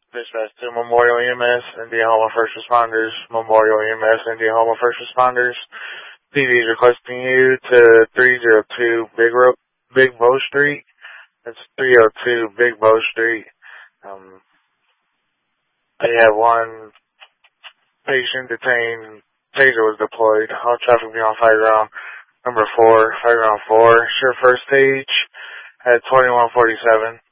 Dispatch to Memorial EMS, Indiana First Responders, Memorial EMS, Indiana First Responders. PD is requesting you to 302 Big Bow Street. That's 302 Big Bow Street. They have one patient detained. Taser was deployed. All traffic be on Fireground number 4, Fireground 4. Sure first stage at 2147.